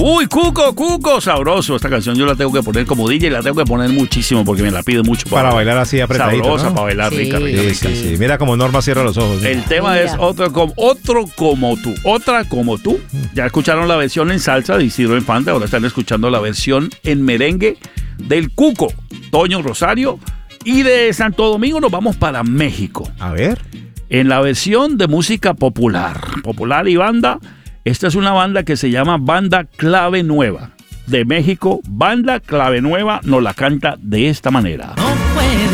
Uy, Cuco, sabroso. Esta canción yo la tengo que poner como DJ, la tengo que poner muchísimo porque me la pide mucho. Para bailar así apretadito, sabrosa, ¿no? para bailar rica. Sí. Mira como Norma cierra los ojos. El tema es otro como tú. Otra como tú. Ya escucharon la versión en salsa de Isidro Infante, ahora están escuchando la versión en merengue del Cuco, Toño Rosario. Y de Santo Domingo nos vamos para México. A ver. En la versión de música popular y banda, esta es una banda que se llama Banda Clave Nueva. De México, Banda Clave Nueva nos la canta de esta manera.